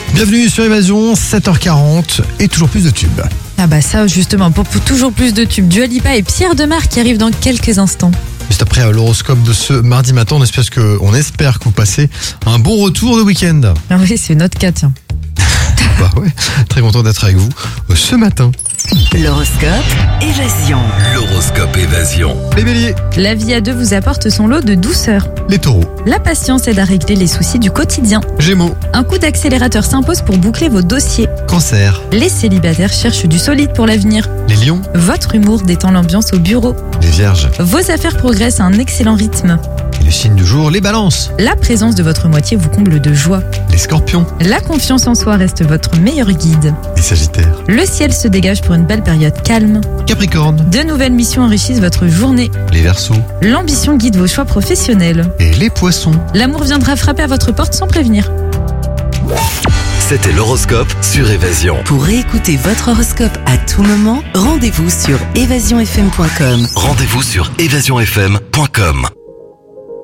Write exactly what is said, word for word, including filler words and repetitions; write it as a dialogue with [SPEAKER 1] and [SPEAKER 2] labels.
[SPEAKER 1] Bienvenue sur Évasion, sept heures quarante et toujours plus de tubes.
[SPEAKER 2] Ah bah ça justement, pour, pour toujours plus de tubes, Dua Lipa et Pierre Demar qui arrivent dans quelques instants.
[SPEAKER 1] Juste après euh, l'horoscope de ce mardi matin, on espère que, on espère que vous passez un bon retour de week-end.
[SPEAKER 2] Ah oui, c'est notre cas, tiens.
[SPEAKER 1] Bah ouais, très content d'être avec vous euh, ce matin.
[SPEAKER 3] L'horoscope Évasion.
[SPEAKER 4] L'horoscope Évasion.
[SPEAKER 1] Les béliers,
[SPEAKER 2] La vie à deux vous apporte son lot de douceur.
[SPEAKER 1] les taureaux,
[SPEAKER 2] La patience aide à régler les soucis du quotidien.
[SPEAKER 1] gémeaux,
[SPEAKER 2] Un coup d'accélérateur s'impose pour boucler vos dossiers.
[SPEAKER 1] cancer,
[SPEAKER 2] Les célibataires cherchent du solide pour l'avenir.
[SPEAKER 1] les lions,
[SPEAKER 2] Votre humour détend l'ambiance au bureau.
[SPEAKER 1] les vierges
[SPEAKER 2] Vos affaires progressent à un excellent rythme.
[SPEAKER 1] et le signe du jour, les balances,
[SPEAKER 2] La présence de votre moitié vous comble de joie.
[SPEAKER 1] les scorpions,
[SPEAKER 2] La confiance en soi reste votre meilleur guide.
[SPEAKER 1] les sagittaires,
[SPEAKER 2] Le ciel se dégage pour une belle période calme.
[SPEAKER 1] capricorne,
[SPEAKER 2] De nouvelles missions enrichissent votre journée.
[SPEAKER 1] les verseaux
[SPEAKER 2] L'ambition guide vos choix professionnels.
[SPEAKER 1] et les poissons.
[SPEAKER 2] L'amour viendra frapper à votre porte sans prévenir.
[SPEAKER 4] C'était l'horoscope sur Évasion.
[SPEAKER 3] Pour réécouter votre horoscope à tout moment, rendez-vous sur évasion f m point com.
[SPEAKER 4] Rendez-vous sur évasion f m point com.